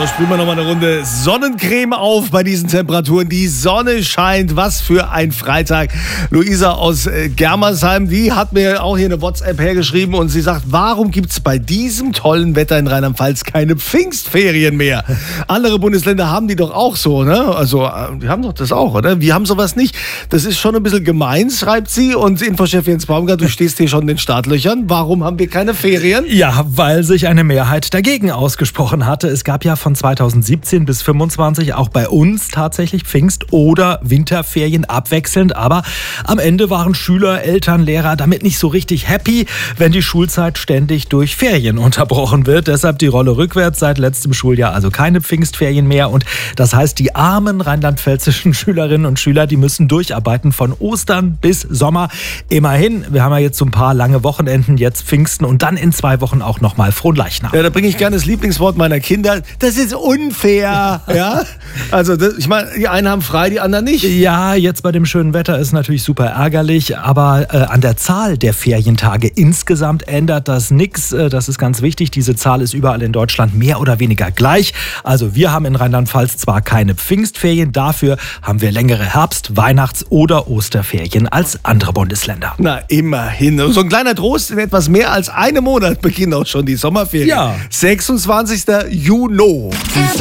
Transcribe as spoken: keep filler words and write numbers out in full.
So, spielen wir nochmal eine Runde Sonnencreme auf bei diesen Temperaturen. Die Sonne scheint. Was für ein Freitag. Luisa aus äh, Germersheim, die hat mir auch hier eine WhatsApp hergeschrieben und sie sagt, warum gibt es bei diesem tollen Wetter in Rheinland-Pfalz keine Pfingstferien mehr? Andere Bundesländer haben die doch auch so, ne? Also, äh, die haben doch das auch, oder? Wir haben sowas nicht. Das ist schon ein bisschen gemein, schreibt sie. Und Infochef Jens Baumgart, du stehst hier schon in den Startlöchern. Warum haben wir keine Ferien? Ja, weil sich eine Mehrheit dagegen ausgesprochen hatte. Es gab ja von zweitausendsiebzehn bis fünfundzwanzig auch bei uns tatsächlich Pfingst- oder Winterferien abwechselnd. Aber am Ende waren Schüler, Eltern, Lehrer damit nicht so richtig happy, wenn die Schulzeit ständig durch Ferien unterbrochen wird. Deshalb die Rolle rückwärts seit letztem Schuljahr, also keine Pfingstferien mehr. Und das heißt, die armen rheinland-pfälzischen Schülerinnen und Schüler, die müssen durcharbeiten von Ostern bis Sommer. Immerhin, wir haben ja jetzt so ein paar lange Wochenenden, jetzt Pfingsten und dann in zwei Wochen auch nochmal Fronleichnam. Ja, da bringe ich gerne das Lieblingswort meiner Kinder. Das ist unfair. Ja? Also, das, ich meine, die einen haben frei, die anderen nicht. Ja, jetzt bei dem schönen Wetter ist natürlich super ärgerlich, aber äh, an der Zahl der Ferientage insgesamt ändert das nichts. Äh, das ist ganz wichtig. Diese Zahl ist überall in Deutschland mehr oder weniger gleich. Also wir haben in Rheinland-Pfalz zwar keine Pfingstferien, dafür haben wir längere Herbst-, Weihnachts- oder Osterferien als andere Bundesländer. Na, immerhin. So ein kleiner Trost, in etwas mehr als einem Monat beginnen auch schon die Sommerferien. Ja. sechsundzwanzigster Juni.